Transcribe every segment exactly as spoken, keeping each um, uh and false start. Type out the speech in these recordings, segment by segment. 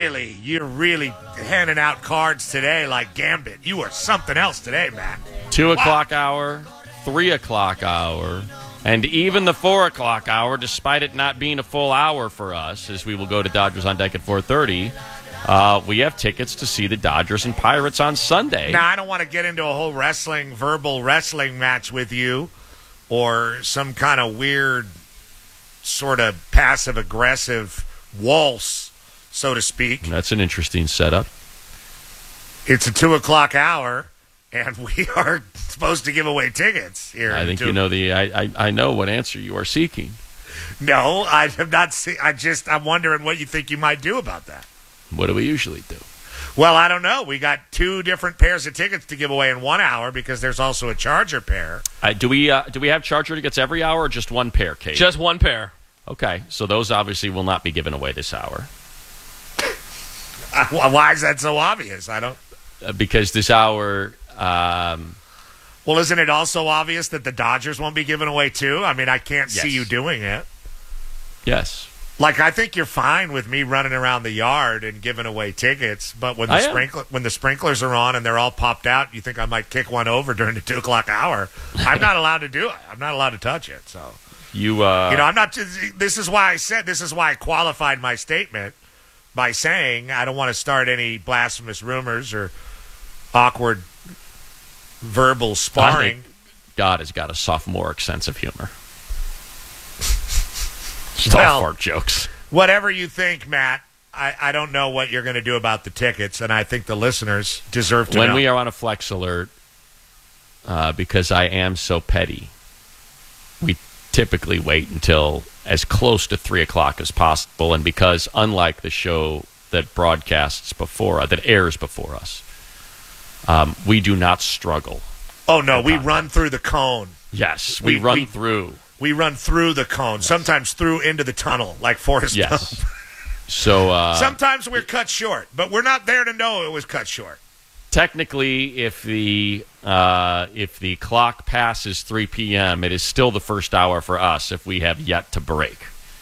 really, you're really handing out cards today like Gambit. You are something else today, Matt. Two o'clock hour, three o'clock hour, and even the four o'clock hour, despite it not being a full hour for us, as we will go to Dodgers on Deck at four thirty. Uh, we have tickets to see the Dodgers and Pirates on Sunday. Now, I don't want to get into a whole wrestling, verbal wrestling match with you or some kind of weird sort of passive-aggressive waltz, so to speak. That's an interesting setup. It's a two o'clock hour, and we are supposed to give away tickets here. I think you know the. I, I I know what answer you are seeking. No, I have not seen. I just I'm wondering what you think you might do about that. What do we usually do? Well, I don't know. We got two different pairs of tickets to give away in one hour because there's also a Charger pair. Uh, do we uh, do we have Charger tickets every hour or just one pair, Kate? Just one pair. Okay, so those obviously will not be given away this hour. Uh, why is that so obvious? I don't. Uh, because this hour. Um, well, isn't it also obvious that the Dodgers won't be given away too? I mean, I can't yes. see you doing it. Yes. Like, I think you're fine with me running around the yard and giving away tickets, but when the I am. sprinkler when the sprinklers are on and they're all popped out, you think I might kick one over during the two o'clock hour? I'm not allowed to do it. I'm not allowed to touch it. So you, uh, you know, I'm not. This is why I said. This is why I qualified my statement by saying I don't want to start any blasphemous rumors or awkward verbal sparring. God has got a sophomoric sense of humor. Well, fart jokes. Whatever you think, Matt, I, I don't know what you're going to do about the tickets, and I think the listeners deserve to when know. When we are on a flex alert, uh, because I am so petty, we typically wait until as close to three o'clock as possible, and because unlike the show that broadcasts before, uh, that airs before us, um, we do not struggle. Oh, no, we run through the cone. Yes, we, we run we, through. We run through the cone, yes. Sometimes through into the tunnel, like Forrest Yes. Gump. So uh, sometimes we're cut short, but we're not there to know it was cut short. Technically, if the uh, if the clock passes three p.m., it is still the first hour for us if we have yet to break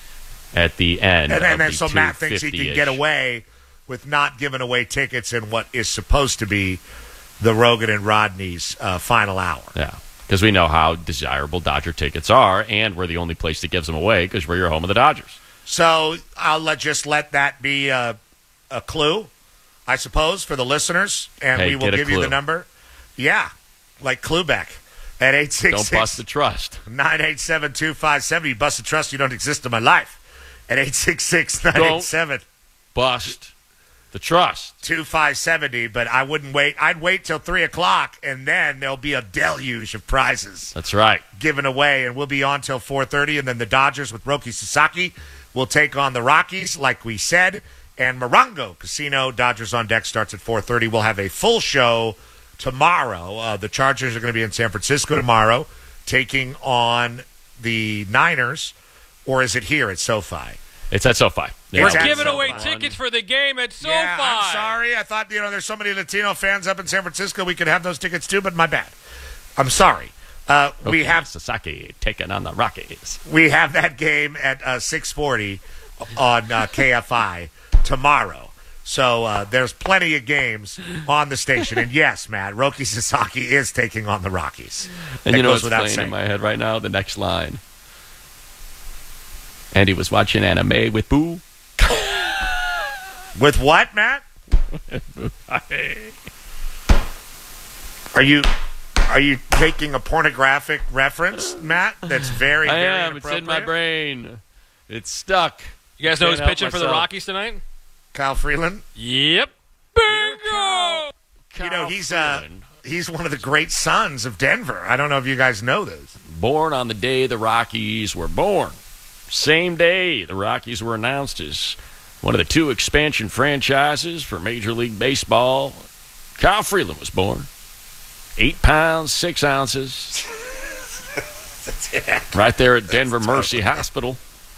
at the end. And, and of then the so Matt thinks he can get away with not giving away tickets in what is supposed to be the Rogan and Rodney's uh, final hour. Yeah. Because we know how desirable Dodger tickets are, and we're the only place that gives them away because we're your home of the Dodgers. So I'll let, just let that be a, a clue, I suppose, for the listeners, and hey, we will give clue. you the number. Yeah, like Klubeck at eight six six. Don't bust the trust. nine eight seven, two five seven. You bust the trust, you don't exist in my life. At eight six six, nine eight seven. Bust the trust. two five seven zero, but I wouldn't wait. I'd wait till three o'clock, and then there'll be a deluge of prizes. That's right. Given away, and we'll be on till four thirty, and then the Dodgers with Roki Sasaki will take on the Rockies, like we said, and Morongo Casino, Dodgers on Deck starts at four thirty. We'll have a full show tomorrow. Uh, the Chargers are going to be in San Francisco tomorrow, taking on the Niners, or is it here at SoFi? It's at SoFi. We're It's giving SoFi. away tickets for the game at SoFi. Yeah, I'm sorry. I thought, you know, there's so many Latino fans up in San Francisco. We could have those tickets too, but my bad. I'm sorry. Uh, okay, we have Sasaki taking on the Rockies. We have that game at uh, six forty on uh, K F I tomorrow. So uh, there's plenty of games on the station. And yes, Matt, Roki Sasaki is taking on the Rockies. And that you know goes what's playing saying. in my head right now? The next line. And he was watching anime with Boo. With what, Matt? Are you are you taking a pornographic reference, Matt? That's very, I very am. It's in my brain. It's stuck. You guys know Can't who's help pitching for the myself. Rockies tonight? Kyle Freeland. Yep. Bingo! You know, he's uh, he's one of the great sons of Denver. I don't know if you guys know this. Born on the day the Rockies were born. Same day the Rockies were announced as one of the two expansion franchises for Major League Baseball. Kyle Freeland was born. Eight pounds, six ounces. Right there at Denver Mercy Hospital.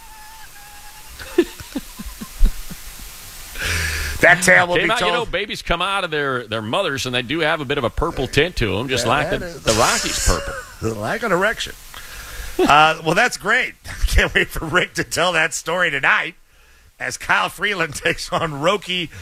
That tale will Came be out, told. you know, babies come out of their, their mothers, and they do have a bit of a purple tint to them, just Yeah, like the, that is- the Rockies purple. Like an erection. uh, well, that's great. Can't wait for Rick to tell that story tonight as Kyle Freeland takes on Roki